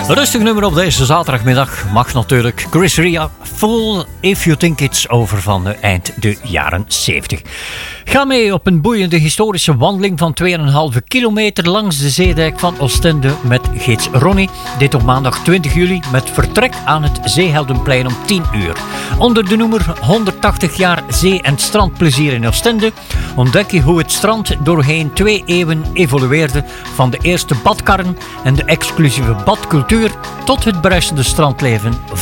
Rustig nummer op deze zaterdagmiddag mag natuurlijk. Chris Ria, Full If You Think It's Over van eind de jaren 70. Ga mee op een boeiende historische wandeling van 2,5 kilometer langs de zeedijk van Oostende met gids Ronnie. Dit op maandag 20 juli met vertrek aan het Zeeheldenplein om 10 uur. Onder de noemer 180 jaar zee- en strandplezier in Oostende ontdek je hoe het strand doorheen 2 eeuwen evolueerde, van de eerste badkarren en de exclusieve badcultuur tot het bruisende strandleven